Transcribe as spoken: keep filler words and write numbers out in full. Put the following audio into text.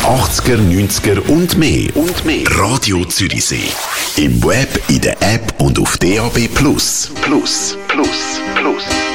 achtziger, neunziger und mehr. Und mehr. Radio Zürichsee. Im Web, in der App und auf D A B Plus. Plus, plus, plus.